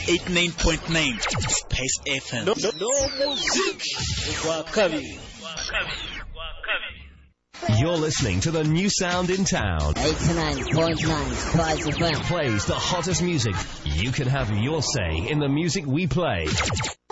89.9 Space FM. No music. You're listening to the new sound in town. 89.9 Spice FM Plays the hottest music. You can have your say in the music we play.